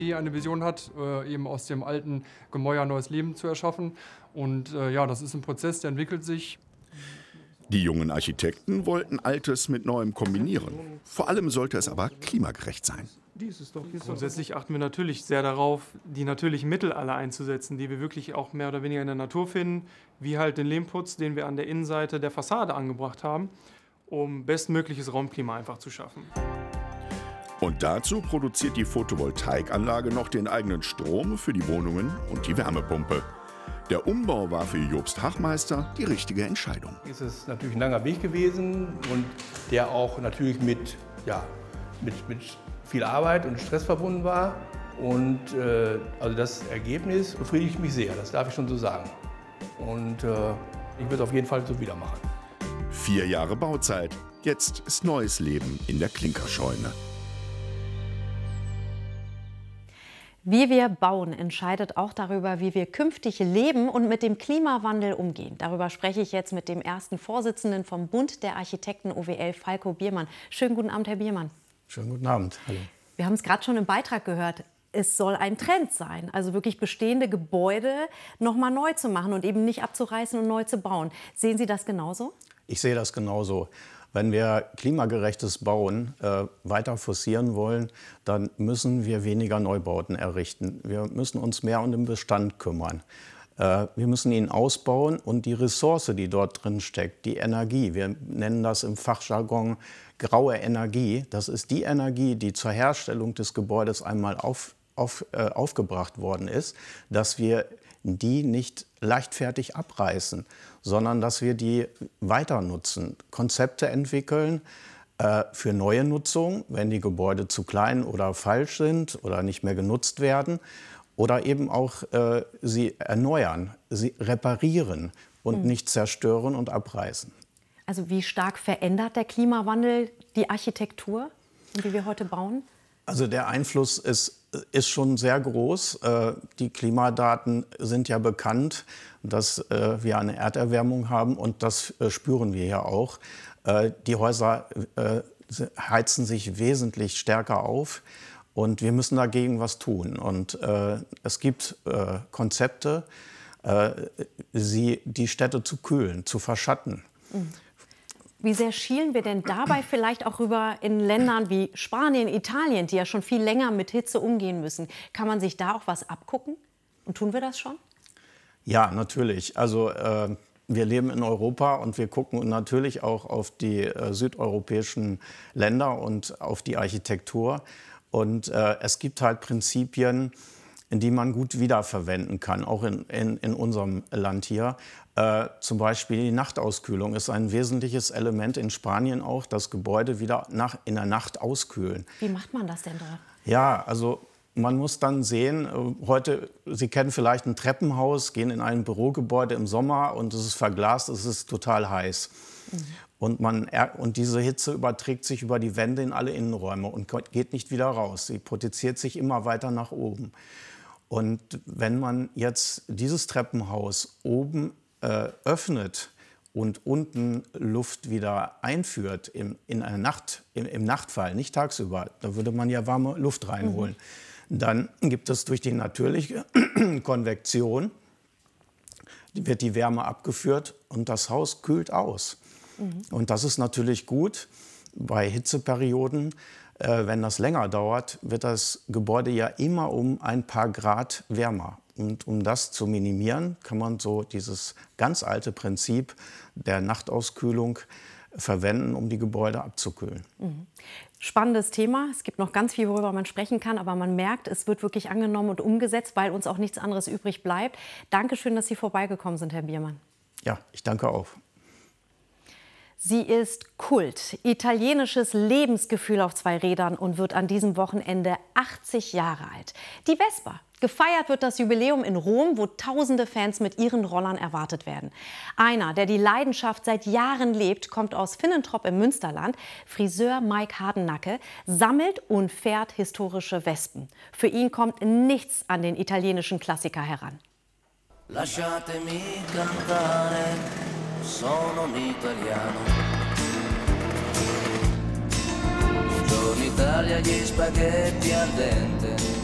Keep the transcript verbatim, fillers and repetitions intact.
die eine Vision hat, äh, eben aus dem alten Gemäuer neues Leben zu erschaffen. Und äh, ja, das ist ein Prozess, der entwickelt sich. Die jungen Architekten wollten Altes mit Neuem kombinieren. Vor allem sollte es aber klimagerecht sein. Grundsätzlich achten wir natürlich sehr darauf, die natürlichen Mittel alle einzusetzen, die wir wirklich auch mehr oder weniger in der Natur finden, wie halt den Lehmputz, den wir an der Innenseite der Fassade angebracht haben, um bestmögliches Raumklima einfach zu schaffen. Und dazu produziert die Photovoltaikanlage noch den eigenen Strom für die Wohnungen und die Wärmepumpe. Der Umbau war für Jobst Hachmeister die richtige Entscheidung. Es ist natürlich ein langer Weg gewesen und der auch natürlich mit, ja, mit, mit viel Arbeit und Stress verbunden war. Und äh, also das Ergebnis befriedigt mich sehr, das darf ich schon so sagen. Und äh, ich würde es auf jeden Fall so wieder machen. Vier Jahre Bauzeit, jetzt ist neues Leben in der Klinkerscheune. Wie wir bauen, entscheidet auch darüber, wie wir künftig leben und mit dem Klimawandel umgehen. Darüber spreche ich jetzt mit dem ersten Vorsitzenden vom Bund der Architekten O W L, Falko Biermann. Schönen guten Abend, Herr Biermann. Schönen guten Abend. Hallo. Wir haben es gerade schon im Beitrag gehört. Es soll ein Trend sein, also wirklich bestehende Gebäude noch mal neu zu machen und eben nicht abzureißen und neu zu bauen. Sehen Sie das genauso? Ich sehe das genauso. Wenn wir klimagerechtes Bauen äh, weiter forcieren wollen, dann müssen wir weniger Neubauten errichten. Wir müssen uns mehr um den Bestand kümmern. Äh, wir müssen ihn ausbauen und die Ressource, die dort drin steckt, die Energie, wir nennen das im Fachjargon graue Energie, das ist die Energie, die zur Herstellung des Gebäudes einmal auf, auf, äh, aufgebracht worden ist, dass wir die nicht leichtfertig abreißen, sondern dass wir die weiter nutzen, Konzepte entwickeln äh, für neue Nutzung, wenn die Gebäude zu klein oder falsch sind oder nicht mehr genutzt werden, oder eben auch äh, sie erneuern, sie reparieren und mhm. nicht zerstören und abreißen. Also wie stark verändert der Klimawandel die Architektur und wie wir heute bauen? Also der Einfluss ist ist schon sehr groß. Die Klimadaten sind ja bekannt, dass wir eine Erderwärmung haben und das spüren wir ja auch. Die Häuser heizen sich wesentlich stärker auf und wir müssen dagegen was tun. Und es gibt Konzepte, sie, die Städte zu kühlen, zu verschatten. Mhm. Wie sehr schielen wir denn dabei vielleicht auch rüber in Ländern wie Spanien, Italien, die ja schon viel länger mit Hitze umgehen müssen? Kann man sich da auch was abgucken? Und tun wir das schon? Ja, natürlich. Also äh, wir leben in Europa und wir gucken natürlich auch auf die äh, südeuropäischen Länder und auf die Architektur. Und äh, es gibt halt Prinzipien, die man gut wiederverwenden kann, auch in, in, in unserem Land hier. Äh, zum Beispiel die Nachtauskühlung ist ein wesentliches Element in Spanien auch, das Gebäude wieder nach, in der Nacht auskühlen. Wie macht man das denn dort? Ja, also man muss dann sehen, äh, heute, Sie kennen vielleicht ein Treppenhaus, gehen in ein Bürogebäude im Sommer und es ist verglast, es ist total heiß. Mhm. Und, man, und diese Hitze überträgt sich über die Wände in alle Innenräume und geht nicht wieder raus. Sie potenziert sich immer weiter nach oben. Und wenn man jetzt dieses Treppenhaus oben äh, öffnet und unten Luft wieder einführt im, in einer Nacht, im, im Nachtfall, nicht tagsüber, da würde man ja warme Luft reinholen, mhm. dann gibt es durch die natürliche Konvektion, wird die Wärme abgeführt und das Haus kühlt aus. Mhm. Und das ist natürlich gut bei Hitzeperioden. Wenn das länger dauert, wird das Gebäude ja immer um ein paar Grad wärmer. Und um das zu minimieren, kann man so dieses ganz alte Prinzip der Nachtauskühlung verwenden, um die Gebäude abzukühlen. Mhm. Spannendes Thema. Es gibt noch ganz viel, worüber man sprechen kann, aber man merkt, es wird wirklich angenommen und umgesetzt, weil uns auch nichts anderes übrig bleibt. Dankeschön, dass Sie vorbeigekommen sind, Herr Biermann. Ja, ich danke auch. Sie ist Kult, italienisches Lebensgefühl auf zwei Rädern und wird an diesem Wochenende achtzig Jahre alt. Die Vespa. Gefeiert wird das Jubiläum in Rom, wo tausende Fans mit ihren Rollern erwartet werden. Einer, der die Leidenschaft seit Jahren lebt, kommt aus Finnentrop im Münsterland. Friseur Mike Hardennacke sammelt und fährt historische Wespen. Für ihn kommt nichts an den italienischen Klassiker heran. Lasciatemi cantare, sono un italiano. Buongiorno Italia, gli spaghetti al dente.